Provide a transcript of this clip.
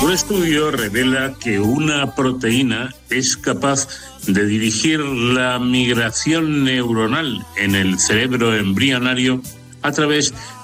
Un estudio revela que una proteína es capaz de dirigir la migración neuronal en el cerebro embrionario a través